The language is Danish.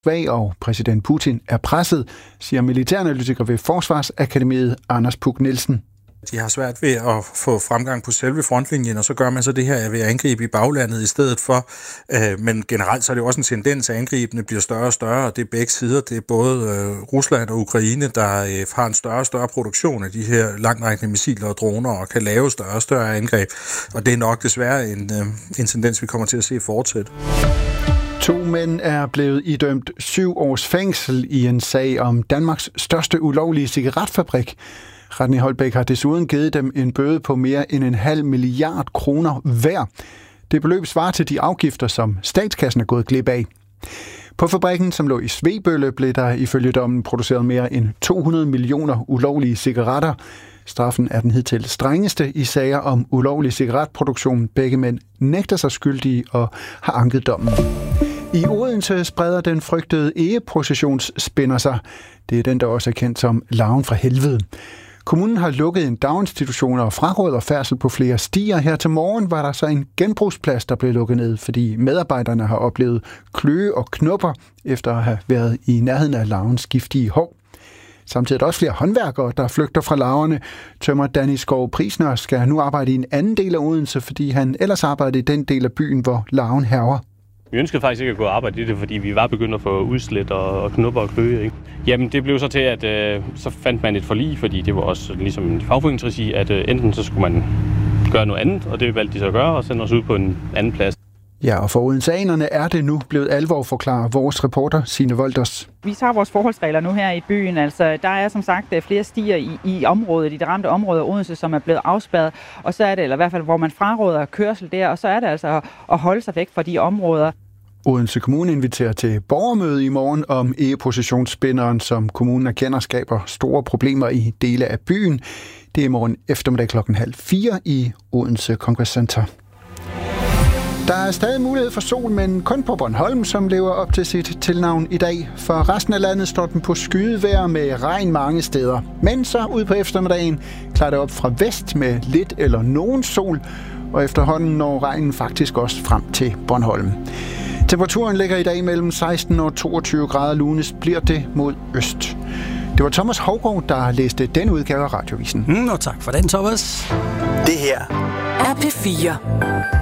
og præsident Putin er presset, siger militæranalytiker ved Forsvarsakademiet Anders Puk Nielsen. De har svært ved at få fremgang på selve frontlinjen, og så gør man så det her ved at angribe i baglandet i stedet for. Men generelt så er det jo også en tendens, at angribene bliver større og større, og det er begge sider. Det er både Rusland og Ukraine, der har en større og større produktion af de her langtrækkende missiler og droner, og kan lave større og større angreb. Og det er nok desværre en tendens, vi kommer til at se fortsætte. 2 mænd er blevet idømt 7 års fængsel i en sag om Danmarks største ulovlige cigaretfabrik. Retten i Holbæk har desuden givet dem en bøde på mere end 0,5 milliard kroner hver. Det beløb svarer til de afgifter, som statskassen er gået glip af. På fabrikken, som lå i Svebølle, blev der ifølge dommen produceret mere end 200 millioner ulovlige cigaretter. Straffen er den hidtil strengeste i sager om ulovlig cigaretproduktion. Begge mænd nægter sig skyldige og har anket dommen. I Odense spreder den frygtede egeprocessionsspinner sig. Det er den, der også er kendt som larven fra helvede. Kommunen har lukket en daginstitution og fraråder færdsel på flere stier. Her til morgen var der så en genbrugsplads, der blev lukket ned, fordi medarbejderne har oplevet kløe og knupper efter at have været i nærheden af larvens giftige hår. Samtidig er der også flere håndværkere, der flygter fra larverne. Tømrer Danny Skov Prisner skal nu arbejde i en anden del af Odense, fordi han ellers arbejdede i den del af byen, hvor larven hærger. Vi ønskede faktisk ikke at gå og arbejde i det, fordi vi var begyndt at få udslæt og knupper og kløe. Ikke? Jamen, det blev så til, at så fandt man et forlig, fordi det var også ligesom en fagforeningsregi, at enten så skulle man gøre noget andet, og det valgte de så at gøre, og sende os ud på en anden plads. Ja, og for odenseanerne er det nu blevet alvor, forklarer vores reporter Signe Wolders. Vi tager vores forholdsregler nu her i byen. Altså, der er som sagt flere stier i området, i det ramte område af Odense, som er blevet afspærret. Og så er det, eller i hvert fald, hvor man fraråder kørsel der, og så er det altså at holde sig væk fra de områder. Odense Kommune inviterer til borgermøde i morgen om egeprocessionsspinderen, som kommunen erkender skaber store problemer i dele af byen. Det er i morgen eftermiddag 3:30 i Odense Congress Center. Der er stadig mulighed for sol, men kun på Bornholm, som lever op til sit tilnavn i dag. For resten af landet står den på skydevejr med regn mange steder. Men så ud på eftermiddagen klarer det op fra vest med lidt eller nogen sol, og efterhånden når regnen faktisk også frem til Bornholm. Temperaturen ligger i dag mellem 16 og 22 grader. Lunest bliver det mod øst. Det var Thomas Hougaard, der læste denne udgave af Radiovisen. Og tak for den, Thomas. Det her er P4.